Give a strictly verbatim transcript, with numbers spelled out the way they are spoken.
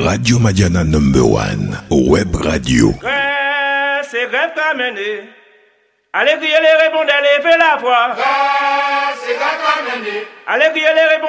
Radio Madiana number one, web radio. Grève, c'est grève qu'a mené. Allez crier les répondre, allez faire la voix. Grève, c'est grève qu'a mené. Allez crier les répondre.